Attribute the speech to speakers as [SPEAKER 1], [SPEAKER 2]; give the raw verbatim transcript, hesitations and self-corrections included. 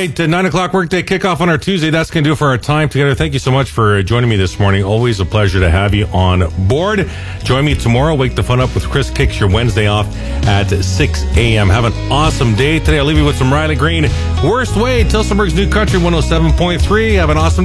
[SPEAKER 1] right, uh, nine o'clock workday kickoff on our Tuesday. That's going to do it for our time together. Thank you so much for joining me this morning. Always a pleasure to have you on board. Join me tomorrow. Wake the fun up with Chris Kicks your Wednesday off at six a.m. Have an awesome day today. I'll leave you with some Riley Green. Worst Way, Tilsonburg's New Country one oh seven point three. Have an awesome day.